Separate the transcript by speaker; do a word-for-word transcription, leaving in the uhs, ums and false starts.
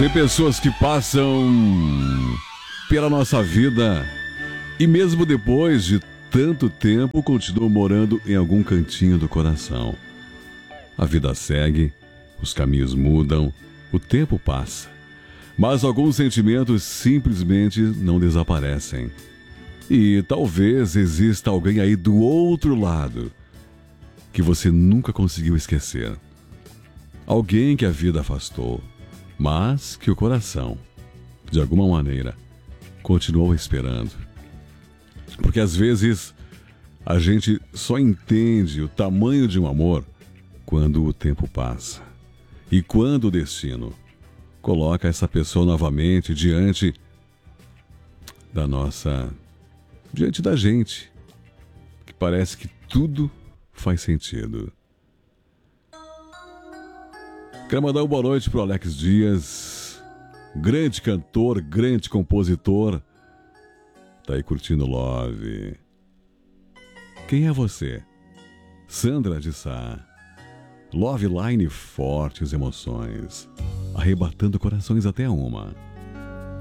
Speaker 1: Tem pessoas que passam pela nossa vida e mesmo depois de tanto tempo continuam morando em algum cantinho do coração. A vida segue, os caminhos mudam, o tempo passa, mas alguns sentimentos simplesmente não desaparecem. E talvez exista alguém aí do outro lado que você nunca conseguiu esquecer. Alguém que a vida afastou, mas que o coração, de alguma maneira, continuou esperando. Porque às vezes a gente só entende o tamanho de um amor quando o tempo passa. E quando o destino coloca essa pessoa novamente diante da nossa... diante da gente, que parece que tudo faz sentido. Quero mandar uma boa noite pro Alex Dias, grande cantor, grande compositor. Tá aí curtindo Love. Quem é você? Sandra de Sá. Love Line, fortes emoções, arrebatando corações até uma.